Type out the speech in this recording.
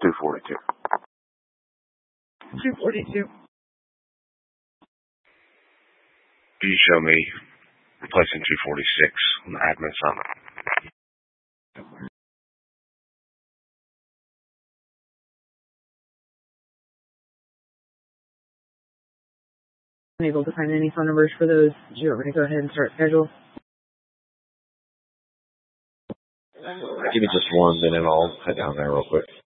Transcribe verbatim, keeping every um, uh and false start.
two forty-two. two forty-two. Can you show me replacing two forty-six on the admin summit? Unable to find any phone numbers for those. Do you want me to go ahead and start schedule? Give me just one minute, I'll head down there real quick.